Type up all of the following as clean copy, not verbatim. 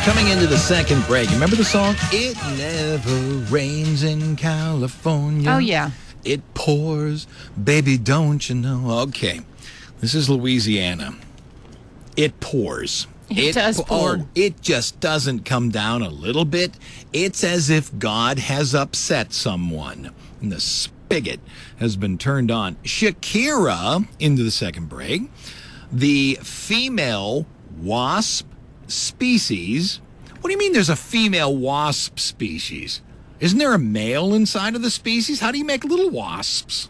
Coming into the second break, remember the song? It never rains in California. Oh, yeah. It pours, baby, don't you know? Okay, this is Louisiana. It pours. It does pour. Oh, it just doesn't come down a little bit. It's as if God has upset someone. And the spigot has been turned on. Shakira, into the second break. The female wasp species. What do you mean there's a female wasp species? Isn't there a male inside of the species? How do you make little wasps?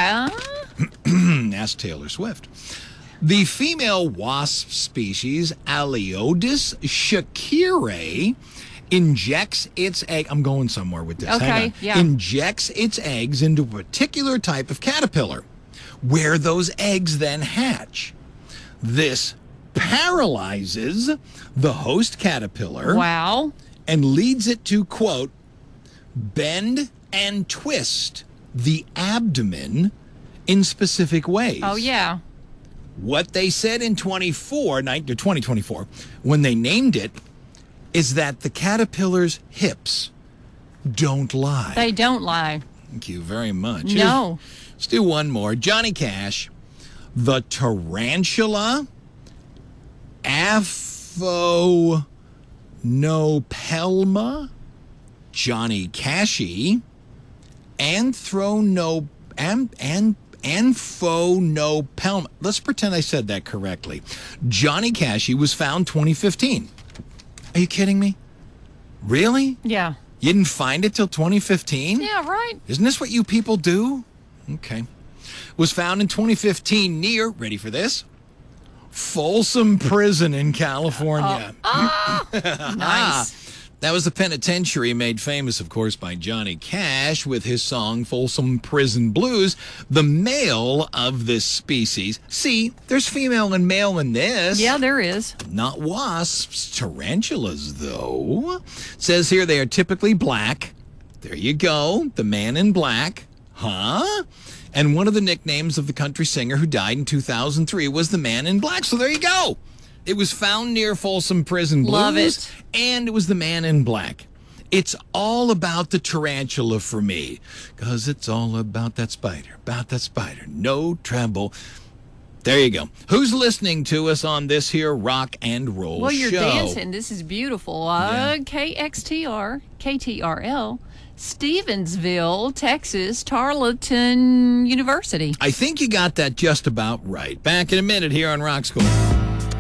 Ask Taylor Swift. The female wasp species, Aleodus shakirae, injects its egg. I'm going somewhere with this. Okay, Hang on. yeah. Injects its eggs into a particular type of caterpillar, where those eggs then hatch. This paralyzes the host caterpillar. Wow. And leads it to, quote, bend and twist the abdomen in specific ways. Oh, yeah. What they said in 2024, when they named it, is that the caterpillar's hips don't lie. They don't lie. Thank you very much. No. Let's do one more. Johnny Cash, the tarantula Apphonopelma, Johnny Cashy, Apphonopelma. Let's pretend I said that correctly. Johnny Cashy was found 2015. Are you kidding me? Really? Yeah. You didn't find it till 2015? Yeah, right. Isn't this what you people do? Okay. Was found in 2015 near, ready for this? Folsom Prison in California. Nice. That was the penitentiary made famous, of course, by Johnny Cash with his song Folsom Prison Blues. The male of this species. See, there's female and male in this. Yeah, there is. Not wasps. Tarantulas, though. It says here they are typically black. There you go. The man in black. Huh? And one of the nicknames of the country singer who died in 2003 was the Man in Black. So there you go. It was found near Folsom Prison Blues. Love it. And it was the Man in Black. It's all about the tarantula for me. Because it's all about that spider. No trouble. There you go. Who's listening to us on this here rock and roll show? Well, you're dancing. This is beautiful. Yeah. KXTR, KTRL, Stevensville, Texas, Tarleton University. I think you got that just about right. Back in a minute here on Rock School.